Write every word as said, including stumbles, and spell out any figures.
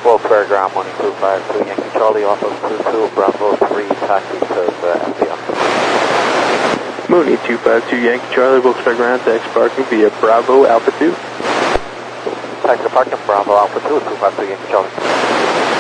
Volkswagen Ground Money two five two Yankee Charlie off of two two Bravo three taxi to the M P M. Mooney two five two Yankee Charlie Volkswagen Ground taxi parking via Bravo Alpha two. Taxi parking Bravo Alpha two two five two Yankee Charlie.